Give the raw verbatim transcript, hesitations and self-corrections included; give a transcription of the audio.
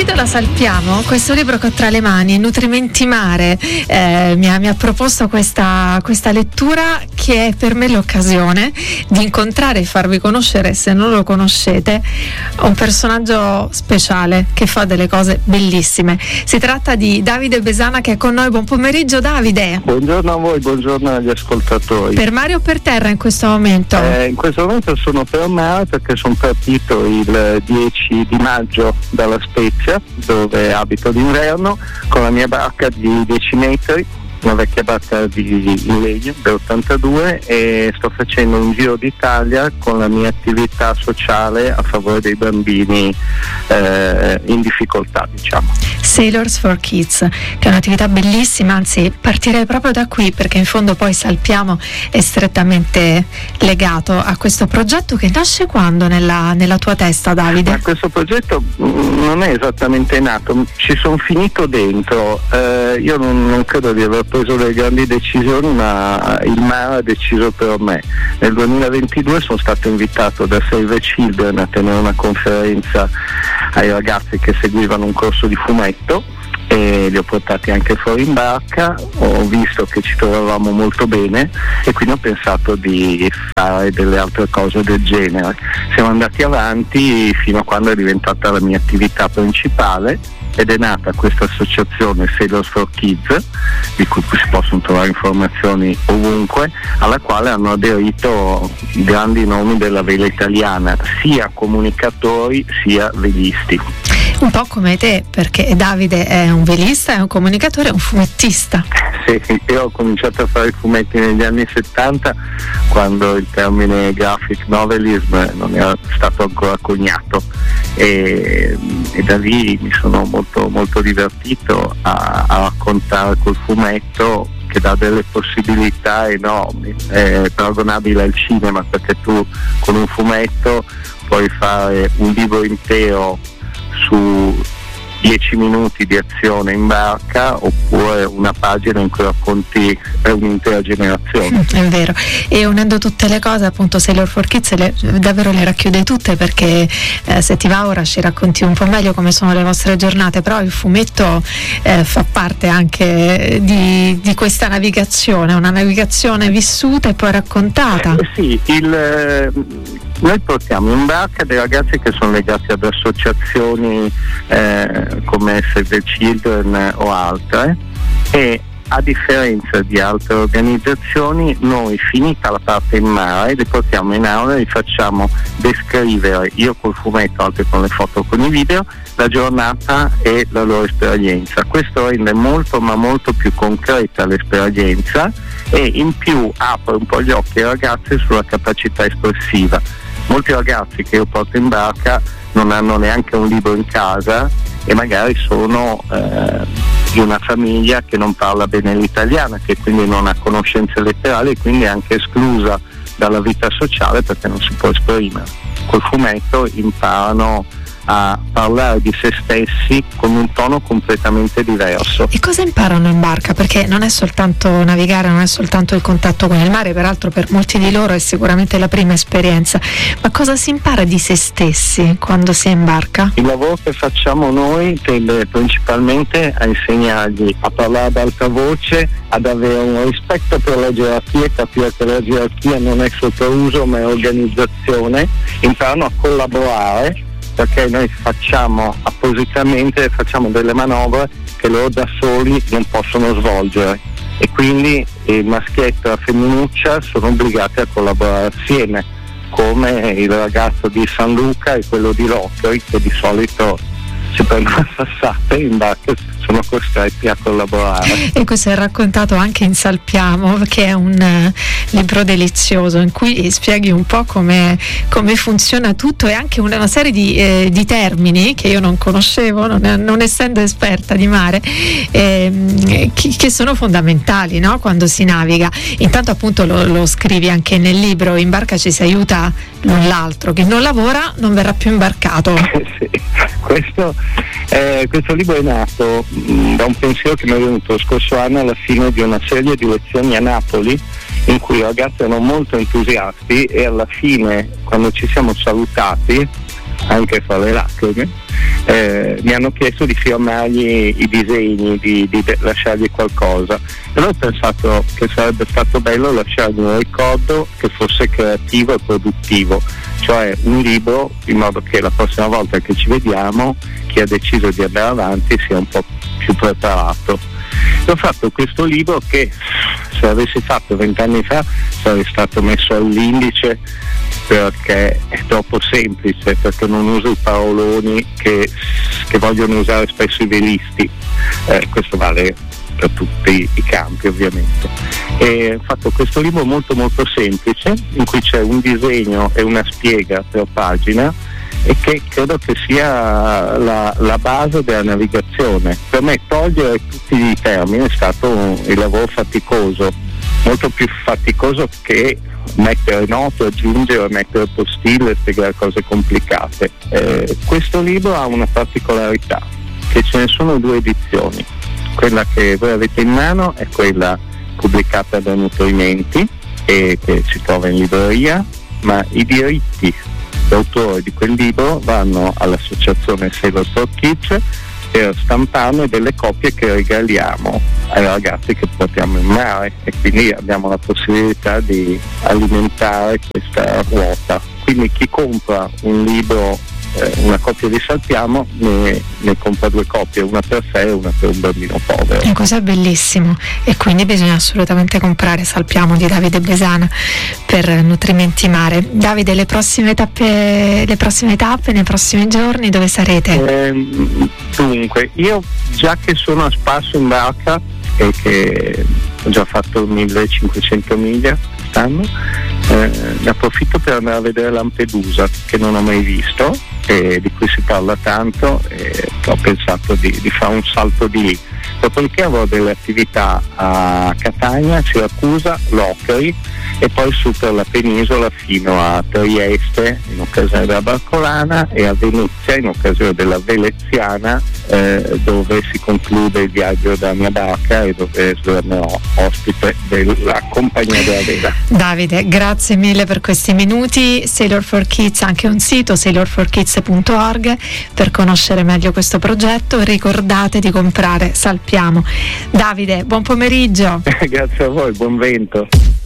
uscito da Salpiamo, questo libro che ho tra le mani, Nutrimenti Mare, eh, mi, ha, mi ha proposto questa, questa lettura che è per me l'occasione di incontrare e farvi conoscere, se non lo conoscete, un personaggio speciale che fa delle cose bellissime. Si tratta di Davide Besana, che è con noi. Buon pomeriggio, Davide. Buongiorno a voi, buongiorno agli ascoltatori. Per mare o per terra in questo momento? Eh, in questo momento sono per mare perché sono partito il dieci di maggio dalla Spezia, dove abito d'inverno, con la mia barca di dieci metri, una vecchia barca di in legno dell'ottantadue, e sto facendo un giro d'Italia con la mia attività sociale a favore dei bambini eh, in difficoltà, diciamo. Sailors for Kids, che è un'attività bellissima, anzi partirei proprio da qui, perché in fondo poi Salpiamo è strettamente legato a questo progetto che nasce quando nella, nella tua testa, Davide? Ma questo progetto non è esattamente nato, ci sono finito dentro, eh, io non, non credo di aver preso delle grandi decisioni, ma il mare ha deciso per me. Nel duemilaventidue sono stato invitato da Save the Children a tenere una conferenza ai ragazzi che seguivano un corso di fumetto, e li ho portati anche fuori in barca. Ho visto che ci trovavamo molto bene e quindi ho pensato di fare delle altre cose del genere. Siamo andati avanti fino a quando è diventata la mia attività principale, ed è nata questa associazione Sailors for Kids, di cui si possono trovare informazioni ovunque, alla quale hanno aderito i grandi nomi della vela italiana, sia comunicatori sia velisti. Un po' come te, perché Davide è un velista, è un comunicatore, è un fumettista. Sì, io ho cominciato a fare i fumetti negli anni settanta, quando il termine graphic novelism non era stato ancora coniato, e, e da lì mi sono molto molto divertito a, a raccontare col fumetto, che dà delle possibilità enormi, è paragonabile al cinema, perché tu con un fumetto puoi fare un libro intero su dieci minuti di azione in barca, oppure una pagina in cui racconti un'intera generazione. È vero, e unendo tutte le cose, appunto Sailor for Kids le, davvero le racchiude tutte, perché eh, se ti va ora ci racconti un po' meglio come sono le vostre giornate, però il fumetto eh, fa parte anche di, di questa navigazione, una navigazione vissuta e poi raccontata. Eh, sì, il, eh, noi portiamo in barca dei ragazzi che sono legati ad associazioni eh, come Save the Children o altre, e a differenza di altre organizzazioni noi, finita la parte in mare, li portiamo in aula e li facciamo descrivere, io col fumetto, altri con le foto, con i video, la giornata e la loro esperienza. Questo rende molto ma molto più concreta l'esperienza, e in più apre un po' gli occhi ai ragazzi sulla capacità espressiva. Molti ragazzi che io porto in barca non hanno neanche un libro in casa, e magari sono eh, di una famiglia che non parla bene l'italiano, che quindi non ha conoscenze letterali e quindi è anche esclusa dalla vita sociale perché non si può esprimere. Col fumetto imparano a parlare di se stessi con un tono completamente diverso. E cosa imparano in barca? Perché non è soltanto navigare, non è soltanto il contatto con il mare, peraltro per molti di loro è sicuramente la prima esperienza, ma cosa si impara di se stessi quando si è in barca? Il lavoro che facciamo noi tende principalmente a insegnargli a parlare ad alta voce, ad avere un rispetto per la gerarchia, capire che la gerarchia non è sottouso ma è organizzazione. Imparano a collaborare, perché noi facciamo appositamente facciamo delle manovre che loro da soli non possono svolgere, e quindi il maschietto e la femminuccia sono obbligati a collaborare assieme, come il ragazzo di San Luca e quello di Rocchio, che di solito si prendono sassate in barca, sono costretti a collaborare. E questo è raccontato anche in Salpiamo, che è un uh, libro delizioso in cui spieghi un po' come, come funziona tutto, e anche una, una serie di, eh, di termini che io non conoscevo, non, non essendo esperta di mare, eh, che, che sono fondamentali, no? Quando si naviga. Intanto appunto lo, lo scrivi anche nel libro, in barca ci si aiuta l'un l'altro, chi non lavora non verrà più imbarcato. Sì, questo, eh, questo libro è nato mh, da un pensiero che mi è venuto lo scorso anno alla fine di una serie di lezioni a Napoli, in cui i ragazzi erano molto entusiasti, e alla fine, quando ci siamo salutati, anche fra le lacrime, eh, mi hanno chiesto di firmargli i disegni, di, di lasciargli qualcosa. E allora ho pensato che sarebbe stato bello lasciargli un ricordo che fosse creativo e produttivo, cioè un libro, in modo che la prossima volta che ci vediamo chi ha deciso di andare avanti sia un po' più preparato. E ho fatto questo libro che, se l'avessi fatto vent'anni fa, sarebbe stato messo all'indice perché è troppo semplice, perché non uso i paroloni che, che vogliono usare spesso i velisti. Eh, questo vale per tutti i campi, ovviamente. E ho fatto questo libro molto molto semplice, in cui c'è un disegno e una spiega per pagina, e che credo che sia la, la base della navigazione. Per me togliere tutti i termini è stato un, il lavoro faticoso, molto più faticoso che mettere note, aggiungere, mettere postille, spiegare cose complicate. Eh, questo libro ha una particolarità, che ce ne sono due edizioni. Quella che voi avete in mano è quella pubblicata da Nutrimenti e che si trova in libreria, ma i diritti d'autore di quel libro vanno all'associazione Sailor for Kids per stamparne delle copie che regaliamo ai ragazzi che portiamo in mare, e quindi abbiamo la possibilità di alimentare questa ruota. Quindi chi compra un libro, eh, una copia di Salpiamo, ne, ne compra due copie, una per sé e una per un bambino povero. E questo è bellissimo, e quindi bisogna assolutamente comprare Salpiamo di Davide Besana per Nutrimenti Mare. Davide, le prossime tappe, le prossime tappe nei prossimi giorni dove sarete? Eh, dunque, io già che sono a spasso in barca e che ho già fatto millecinquecento miglia quest'anno, eh, ne approfitto per andare a vedere Lampedusa, che non ho mai visto e di cui si parla tanto, e ho pensato di, di fare un salto di lì. Dopodiché avrò delle attività a Catania, Siracusa, Locri e poi su per la penisola fino a Trieste in occasione della Barcolana, e a Venezia in occasione della Veneziana, eh, dove si conclude il viaggio della mia barca e dove sarò ospite della compagnia della vela. Davide, grazie mille per questi minuti. Sailor for Kids ha anche un sito, sailor for kids punto org, per conoscere meglio questo progetto. Ricordate di comprare Salpiamo. Davide, buon pomeriggio. Grazie a voi, buon vento.